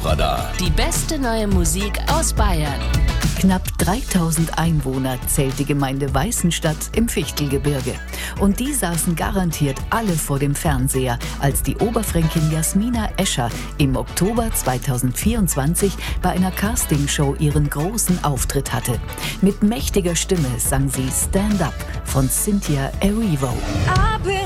Top-Radar. Die beste neue Musik aus Bayern. Knapp 3000 Einwohner zählt die Gemeinde Weißenstadt im Fichtelgebirge. Und die saßen garantiert alle vor dem Fernseher, als die Oberfränkin Jasmina Escher im Oktober 2024 bei einer Castingshow ihren großen Auftritt hatte. Mit mächtiger Stimme sang sie Stand Up von Cynthia Erivo. I've